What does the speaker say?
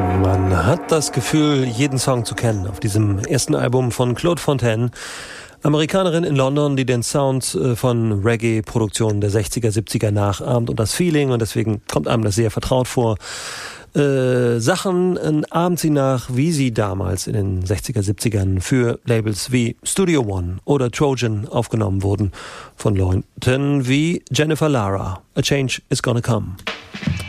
Man hat das Gefühl, jeden Song zu kennen auf diesem ersten Album von Claude Fontaine. Amerikanerin in London, die den Sound von Reggae-Produktionen der 60er, 70er nachahmt und das Feeling, und deswegen kommt einem das sehr vertraut vor. Sachen ahmt sie nach, wie sie damals in den 60er, 70ern für Labels wie Studio One oder Trojan aufgenommen wurden von Leuten wie Jennifer Lara. A Change is Gonna Come.